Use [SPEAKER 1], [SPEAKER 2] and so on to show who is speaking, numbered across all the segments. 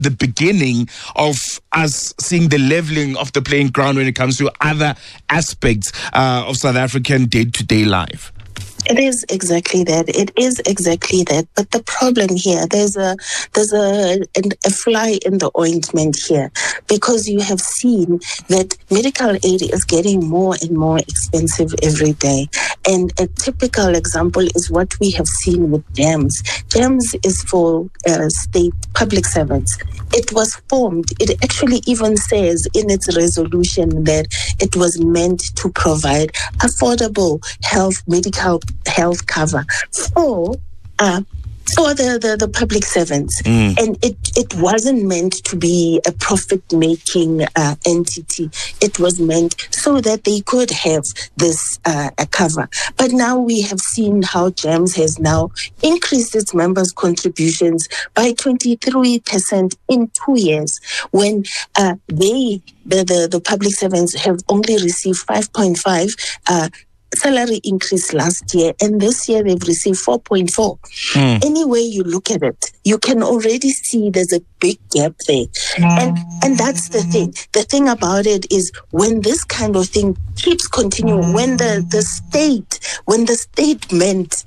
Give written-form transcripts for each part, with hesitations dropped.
[SPEAKER 1] the beginning of us seeing the leveling of the playing ground when it comes to other aspects of South African day-to-day life?
[SPEAKER 2] It is exactly that. It is exactly that. But the problem here, there's a fly in the ointment here, because you have seen that medical aid is getting more and more expensive every day. And a typical example is what we have seen with GEMS. GEMS is for state public servants. It was formed, it actually even says in its resolution that it was meant to provide affordable medical health cover for the public servants. And it wasn't meant to be a profit-making entity. It was meant so that they could have this cover. But now we have seen how GEMS has now increased its members' contributions by 23% in 2 years, when the public servants have only received 5.5 salary increase last year, and this year they've received 4.4. Any way you look at it, you can already see there's a big gap there. And that's the thing. The thing about it is, when this kind of thing keeps continuing, when the state meant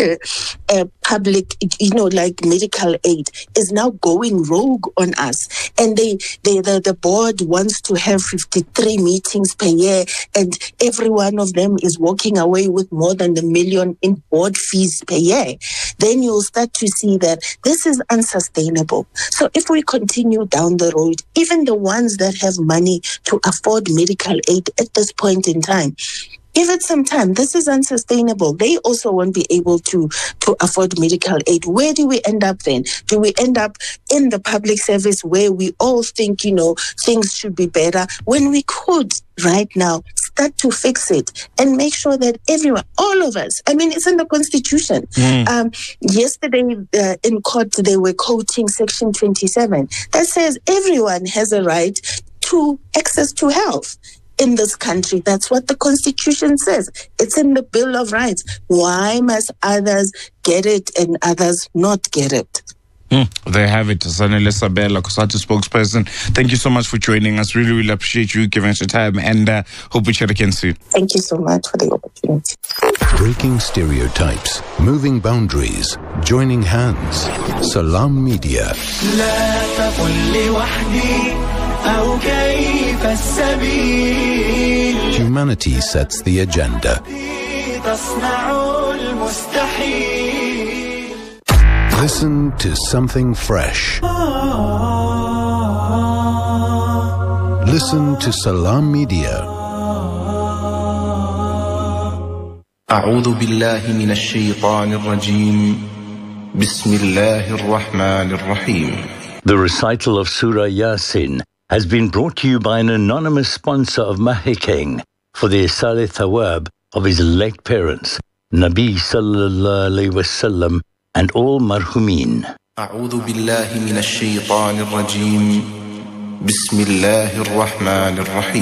[SPEAKER 2] public, like medical aid, is now going rogue on us, and the board wants to have 53 meetings per year, and every one of them is walking away with more than $1 million in board fees per year, then you'll start to see that this is unsustainable. So if we continue down the road, even the ones that have money to afford medical aid at this point in time, give it some time. This is unsustainable. They also won't be able to afford medical aid. Where do we end up then? Do we end up in the public service where we all think, things should be better, when we could right now start to fix it and make sure that everyone, all of us, it's in the Constitution. Yesterday in court, they were quoting Section 27 that says everyone has a right to access to health in this country. That's what the Constitution says. It's in the Bill of Rights. Why must others get it and others not get it?
[SPEAKER 1] There have it. Zanele Sabela, COSATU spokesperson. Thank you so much for joining us. Really, really appreciate you giving us your time, and hope we chat again soon.
[SPEAKER 2] Thank you so much for the opportunity.
[SPEAKER 3] Breaking stereotypes, moving boundaries, joining hands. Salam Media. Humanity sets the agenda. Listen to something fresh. Listen to Salam Media.
[SPEAKER 4] أعوذ بالله من الشيطان الرجيم. بسم الله الرحمن الرحيم.
[SPEAKER 5] The recital of Surah Yasin has been brought to you by an anonymous sponsor of Mahikeng for the Isale Thawab of his late parents, Nabi Sallallahu Alaihi Wasallam, and all marhumin.
[SPEAKER 4] أعوذ بالله من الشيطان الرجيم. بسم الله الرحمن الرحيم.